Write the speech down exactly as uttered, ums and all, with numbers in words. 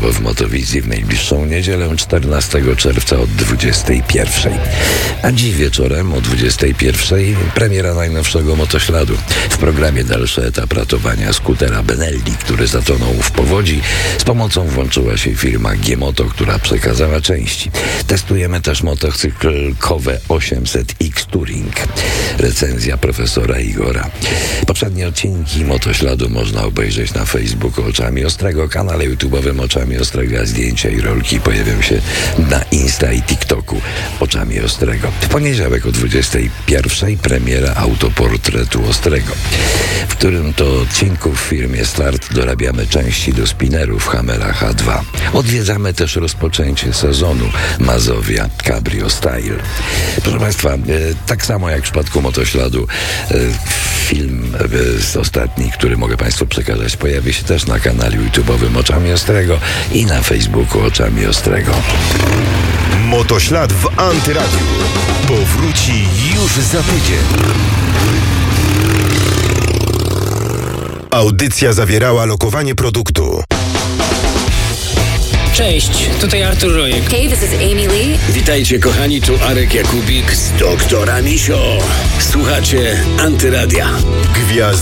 żywo w Motowizji w najbliższą niedzielę, czternastego czerwca od dwudziestej pierwszej. A dziś wieczorem o dwudziestej pierwszej premiera najnowszego Motośladu. W programie dalszy etap ratowania skutera Benelli, który zatonął w powodzi. Z pomocą włączyła się firma G-Moto, która przekazała części. Testujemy też motocykl Kowe osiemset X Touring. Recenzja profesora Igora. Poprzednie odcinki Motośladu można obejrzeć na Facebooku Oczami Ostrego, kanale YouTube'owym Oczami Ostrego, a zdjęcia i rolki pojawią się na Insta i TikToku Oczami Ostrego. W poniedziałek o dwudziestej pierwszej premiera autoportretu Ostrego, w którym to odcinku w firmie Start dorabiamy części do spinnerów Hammera H dwa. Odwiedzamy też rozpoczęcie sezonu Mazowia Cabrio Style. Proszę Państwa, e, tak samo jak w przypadku Motośladu, e, film e, ostatni, który mogę Państwu przekazać, pojawi się też na kanale YouTube'owym Oczami Ostrego i na Facebooku Oczami Ostrego. Motoślad w Antyradiu powróci już za tydzień. Audycja zawierała lokowanie produktu. Cześć, tutaj Artur Rojek. Hey, this is Amy Lee. Witajcie kochani, tu Arek Jakubik z Doktora Misio. Słuchacie Antyradia. Gwiazdy